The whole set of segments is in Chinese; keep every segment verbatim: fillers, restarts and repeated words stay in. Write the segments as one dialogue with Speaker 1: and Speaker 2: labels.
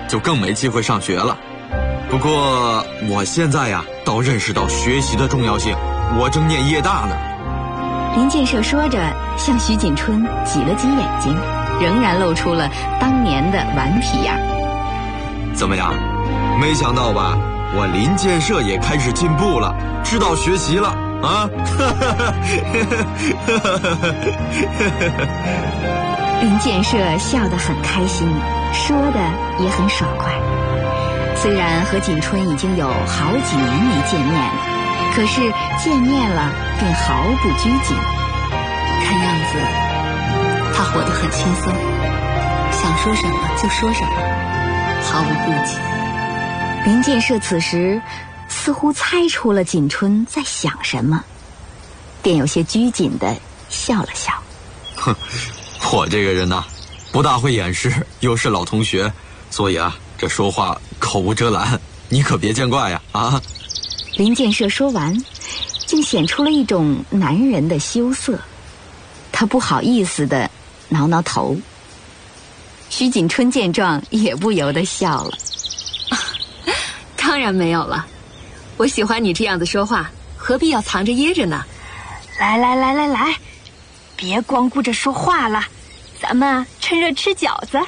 Speaker 1: 就更没机会上学了。不过我现在呀，倒认识到学习的重要性，我正念夜大呢。
Speaker 2: 林建设说着，向徐锦春挤了挤眼睛，仍然露出了当年的顽皮样。
Speaker 1: 怎么样？没想到吧？我林建设也开始进步了，知道学习了啊！
Speaker 2: 林建设笑得很开心，说的也很爽快。虽然和锦春已经有好几年没见面了，可是见面了便毫不拘谨。
Speaker 3: 看样子他活得很轻松，想说什么就说什么，毫无顾忌。
Speaker 2: 林建设此时似乎猜出了锦春在想什么，便有些拘谨地笑了笑。
Speaker 1: 哼，我这个人呐、啊，不大会掩饰，又是老同学，所以啊，这说话口无遮拦，你可别见怪呀！啊！
Speaker 2: 林建设说完，竟显出了一种男人的羞涩，他不好意思地挠挠头。徐锦春见状，也不由得笑了。
Speaker 3: 当然没有了，我喜欢你这样的说话，何必要藏着掖着呢？
Speaker 4: 来来来来来，别光顾着说话了，咱们趁热吃饺子。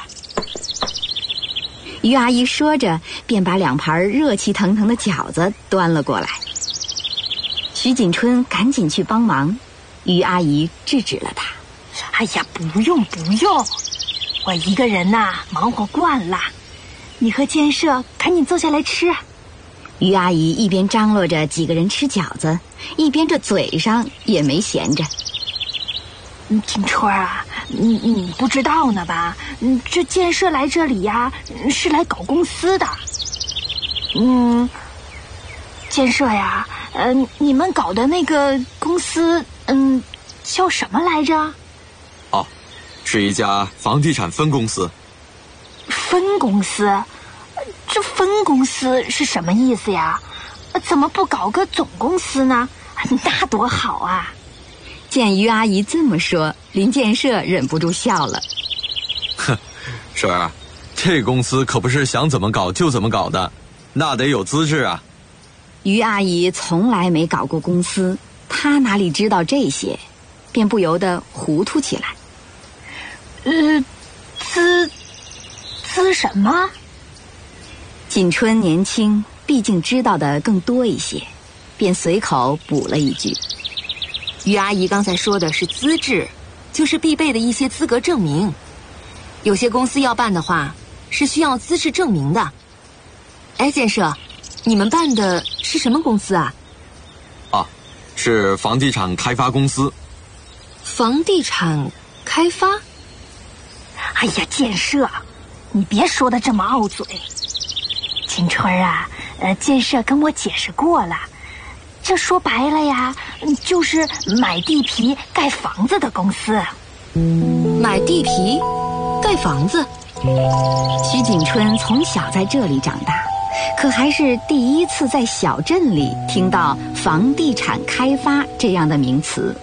Speaker 2: 于阿姨说着，便把两盘热气腾腾的饺子端了过来。徐锦春赶紧去帮忙，于阿姨制止了他。
Speaker 4: 哎呀，不用不用，我一个人呐、啊，忙活惯了。你和建设赶紧坐下来吃。
Speaker 2: 于阿姨一边张罗着几个人吃饺子，一边这嘴上也没闲着。
Speaker 4: 嗯，锦春啊，你你不知道呢吧？嗯，这建设来这里呀，是来搞公司的。嗯，建设呀，呃，你们搞的那个公司，嗯，叫什么来着？
Speaker 1: 哦，是一家房地产分公司。
Speaker 4: 分公司？这分公司是什么意思呀？怎么不搞个总公司呢？那多好啊！
Speaker 2: 见于阿姨这么说，林建设忍不住笑了。
Speaker 1: 哼，婶儿，这公司可不是想怎么搞就怎么搞的，那得有资质啊。
Speaker 2: 于阿姨从来没搞过公司，她哪里知道这些，便不由得糊涂起来。
Speaker 4: 呃，资资什么？
Speaker 2: 锦春年轻，毕竟知道的更多一些，便随口补了一句。
Speaker 3: 于阿姨刚才说的是资质，就是必备的一些资格证明。有些公司要办的话，是需要资质证明的。哎，建设，你们办的是什么公司啊？
Speaker 1: 啊，是房地产开发公司。
Speaker 3: 房地产开发？
Speaker 4: 哎呀，建设，你别说的这么傲嘴。锦春啊，呃，建设跟我解释过了，这说白了呀，就是买地皮盖房子的公司。
Speaker 3: 买地皮盖房子？
Speaker 2: 徐锦春从小在这里长大，可还是第一次在小镇里听到房地产开发这样的名词。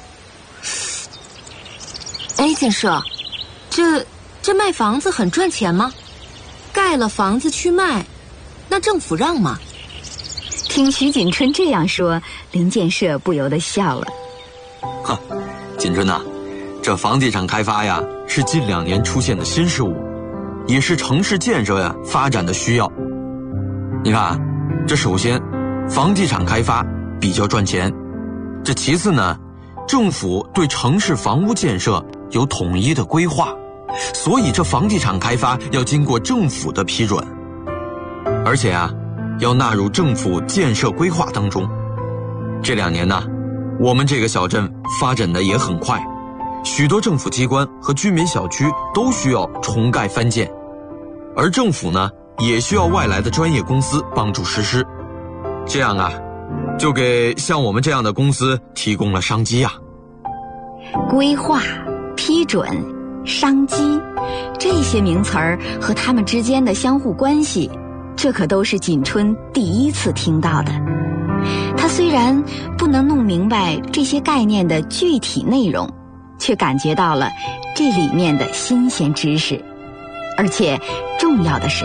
Speaker 3: 哎，建设，这这卖房子很赚钱吗？盖了房子去卖，那政府让吗？
Speaker 2: 听徐锦春这样说，林建设不由得笑了。
Speaker 1: 哈，锦春呐、啊，这房地产开发呀，是近两年出现的新事物，也是城市建设呀发展的需要。你看啊，这首先，房地产开发比较赚钱，这其次呢，政府对城市房屋建设有统一的规划，所以这房地产开发要经过政府的批准，而且啊，要纳入政府建设规划当中。这两年呢，我们这个小镇发展的也很快，许多政府机关和居民小区都需要重盖翻建，而政府呢，也需要外来的专业公司帮助实施。这样啊，就给像我们这样的公司提供了商机啊。
Speaker 2: 规划、批准、商机，这些名词儿和他们之间的相互关系，这可都是锦春第一次听到的。他虽然不能弄明白这些概念的具体内容，却感觉到了这里面的新鲜知识，而且重要的是